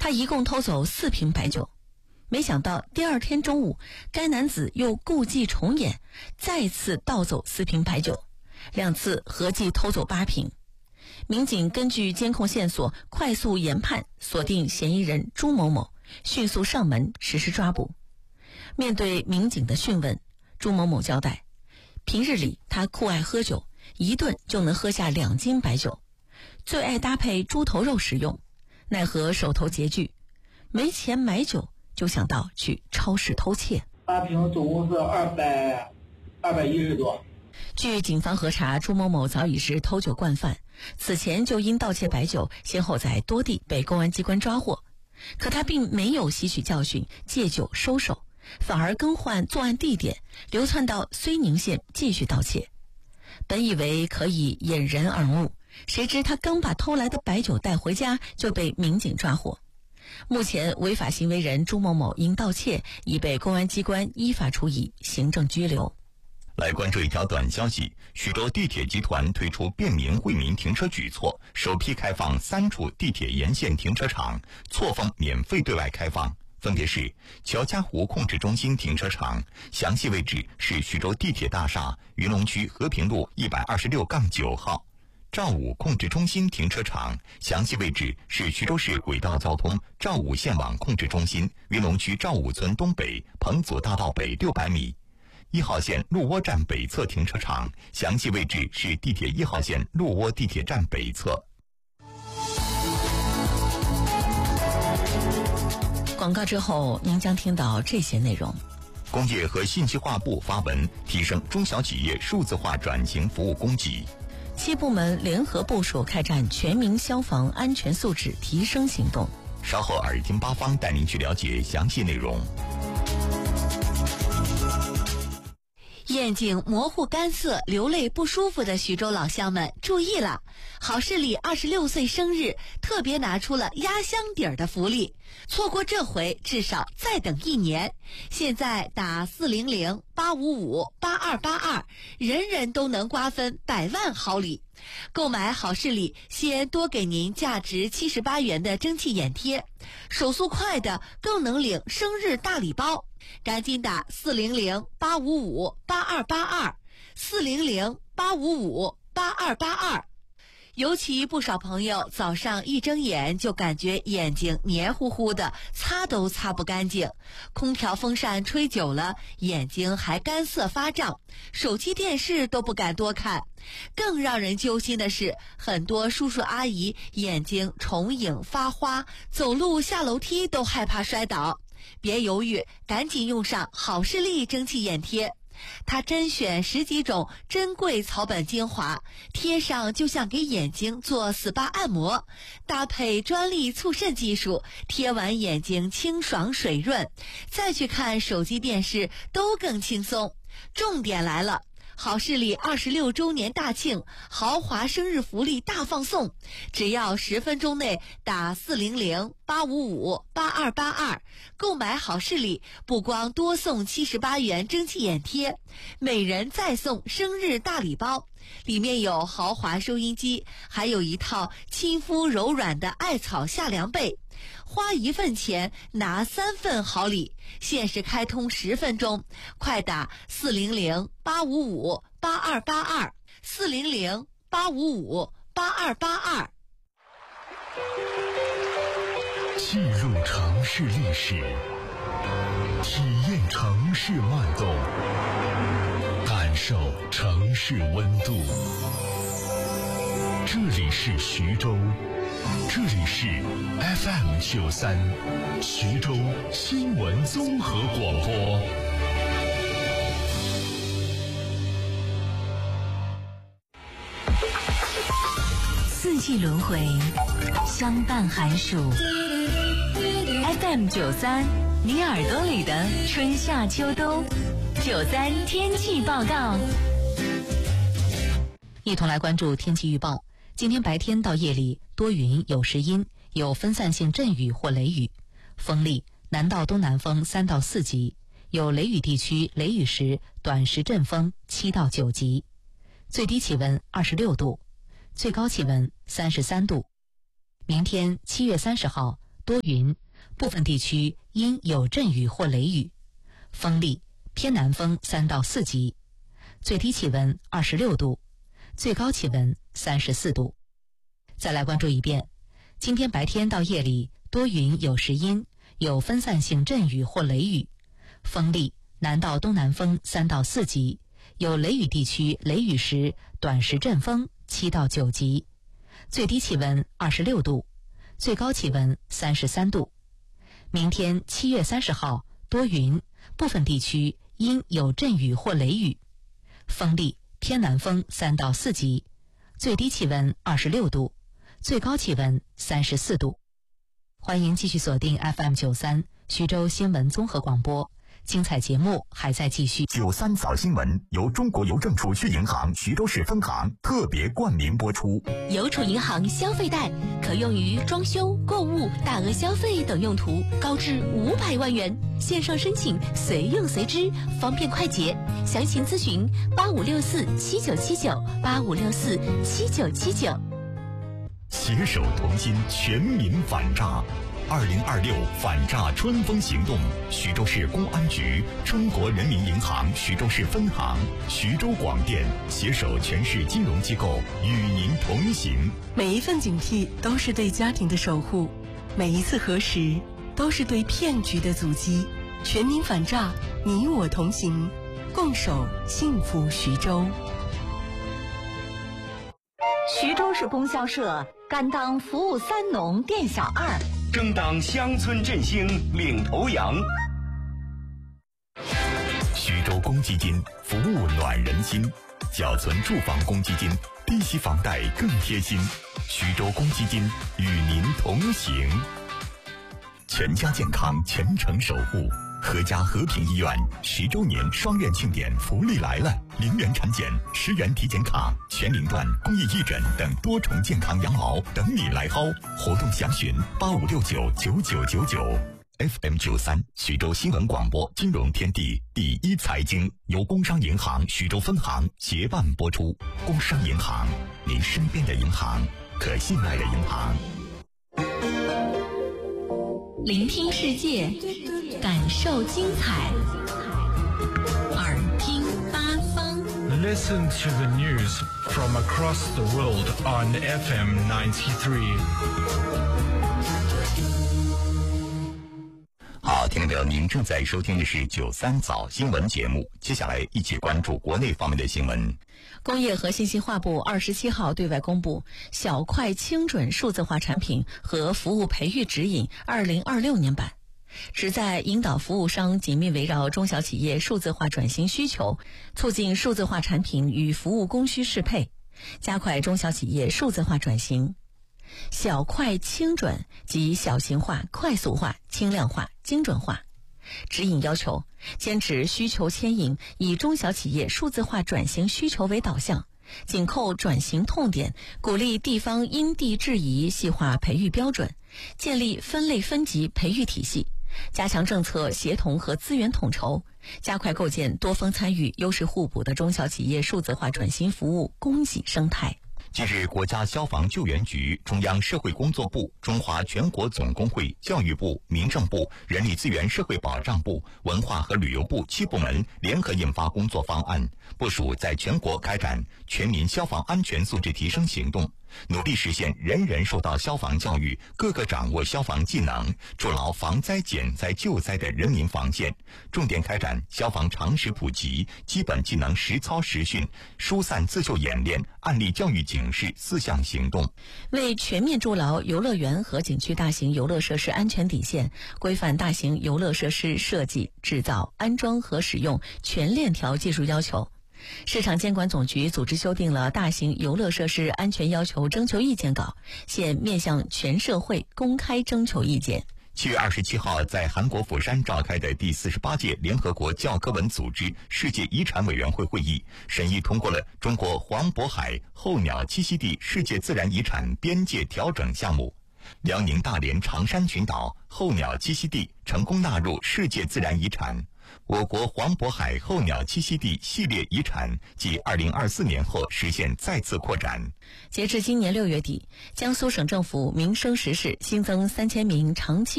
他一共偷走4瓶白酒。没想到第二天中午，该男子又故伎重演，再次盗走4瓶白酒，2次合计偷走8瓶。民警根据监控线索快速研判，锁定嫌疑人朱某某，迅速上门实施抓捕。面对民警的讯问，朱某某交代，平日里他酷爱喝酒，一顿就能喝下2斤白酒，最爱搭配猪头肉食用，奈何手头拮据，没钱买酒，就想到去超市偷窃。 8瓶总共是210多。 据警方核查，朱某某早已是偷酒惯犯，此前就因盗窃白酒，先后在多地被公安机关抓获。可他并没有吸取教训，借酒收手，反而更换作案地点，流窜到睢宁县继续盗窃。本以为可以掩人耳目，谁知他刚把偷来的白酒带回家，就被民警抓获。目前违法行为人朱某某因盗窃已被公安机关依法处以行政拘留。 来关注一条短消息，徐州地铁集团推出便民惠民停车举措，首批开放3处地铁沿线停车场，错峰免费对外开放，分别是乔家湖控制中心停车场，详细位置是徐州地铁大厦云龙区和平路126-9号；赵武控制中心停车场，详细位置是徐州市轨道交通赵武线网控制中心云龙区赵武村东北彭祖大道北600米。1号线鹿窝站北侧停车场，详细位置是地铁1号线鹿窝地铁站北侧。 广告之后，您将听到这些内容。 工业和信息化部发文提升中小企业数字化转型服务供给。 7部门联合部署开展全民消防安全素质提升行动。 稍后耳听八方带您去了解详细内容。 眼睛模糊干涩、流泪不舒服的徐州老乡们注意了，好视力26岁生日特别拿出了压箱底儿的福利，错过这回至少再等1年。现在打400-855-8282，人人都能瓜分100万好礼。购买好视力先多给您价值78元的蒸汽眼贴，手速快的更能领生日大礼包。赶紧打400-855-8282 400-855-8282。尤其不少朋友早上一睁眼就感觉眼睛黏糊糊的，擦都擦不干净，空调风扇吹久了眼睛还干涩发胀，手机电视都不敢多看。更让人揪心的是，很多叔叔阿姨眼睛重影发花，走路下楼梯都害怕摔倒。别犹豫，赶紧用上好视力蒸汽眼贴。它甄选10几种珍贵草本精华，贴上就像给眼睛做 SPA 按摩，搭配专利促渗技术，贴完眼睛清爽水润，再去看手机电视都更轻松。重点来了，好视力26周年大庆豪华生日福利大放送，只要10分钟内打400-855-8282，购买好视力不光多送78元蒸汽眼贴，每人再送生日大礼包，里面有豪华收音机，还有一套亲肤柔软的艾草夏凉被。花1份钱拿3份好礼，限时开通10分钟，快打400-855-8282 400-855-8282。 记录城市历史，体验城市脉动，感受城市温度。这里是徐州，这里是 FM93 徐州新闻综合广播。 四季轮回，相伴寒暑。FM93，你耳朵里的春夏秋冬。93天气报告。 一同来关注天气预报。今天白天到夜里多云有时阴，有分散性阵雨或雷雨，风力南到东南风3到4级，有雷雨地区雷雨时短时阵风7到9级，最低气温26度，最高气温33度。明天7月30号多云，部分地区阴有阵雨或雷雨，风力偏南风3到4级，最低气温26度，最高气温34度。再来关注一遍，今天白天到夜里多云有时阴，有分散性阵雨或雷雨，风力南到东南风3到4级，有雷雨地区雷雨时短时阵风7到9级，最低气温26度，最高气温33度。明天7月30号多云，部分地区阴有阵雨或雷雨，风力偏南风3到4级，最低气温26度，最高气温34度。欢迎继续锁定 FM93 徐州新闻综合广播，精彩节目还在继续。 93早新闻由中国邮政储蓄银行徐州市分行特别冠名播出。 邮储银行消费贷可用于装修、购物、大额消费等用途，高至500万元，线上申请，随用随支，方便快捷。详情咨询8564797985647979。 携手同心，全民反诈。2026反诈春风行动，徐州市公安局、中国人民银行徐州市分行、徐州广电携手全市金融机构与您同行。 每一份警惕都是对家庭的守护，每一次核实都是对骗局的阻击。全民反诈，你我同行，共守幸福徐州。 徐州市供销社甘当服务3农店小二， 争当乡村振兴领头羊。 徐州公积金服务暖人心，缴存住房公积金，低息房贷更贴心。徐州公积金与您同行，全家健康全程守护。合家和平医院10周年双元庆典福利来了，0元产检、10元体检卡、全龄段公益义诊等多重健康羊毛等你来薅。活动详询85699999。FM93徐州新闻广播金融天地第一财经由工商银行徐州分行协办播出。工商银行，您身边的银行，可信赖的银行。 聆听世界，感受精彩，耳听八方。 Listen to the news from across the world on FM 93. 好，听众朋友，您正在收听的是93早新闻节目，接下来一起关注国内方面的新闻。 工业和信息化部27号对外公布小快精准数字化产品和服务培育指引2026年版，旨在引导服务商紧密围绕中小企业数字化转型需求，促进数字化产品与服务供需适配，加快中小企业数字化转型。小快精准即小型化、快速化、轻量化、精准化。指引要求坚持需求牵引，以中小企业数字化转型需求为导向，紧扣转型痛点，鼓励地方因地制宜细化培育标准，建立分类分级培育体系，加强政策协同和资源统筹，加快构建多方参与、优势互补的中小企业数字化转型服务供给生态。 近日，国家消防救援局、中央社会工作部、中华全国总工会、教育部、民政部、人力资源社会保障部、文化和旅游部7部门联合印发工作方案，部署在全国开展全民消防安全素质提升行动，努力实现人人受到消防教育，个个掌握消防技能，筑牢防灾减灾救灾的人民防线。重点开展消防常识普及、基本技能实操实训、疏散自救演练、案例教育警示4项行动， 为全面筑牢游乐园和景区大型游乐设施安全底线，规范大型游乐设施设计、制造、安装和使用全链条技术要求。市场监管总局组织修订了大型游乐设施安全要求征求意见稿，现面向全社会公开征求意见。 7月27号，在韩国釜山召开的第48届联合国教科文组织世界遗产委员会会议，审议通过了中国黄渤海候鸟栖息地世界自然遗产边界调整项目，辽宁大连长山群岛候鸟栖息地成功纳入世界自然遗产。 我国黄渤海候鸟栖息地系列遗产继2024年后实现再次扩展。 截至今年6月底，江苏省政府民生实事新增3000名长期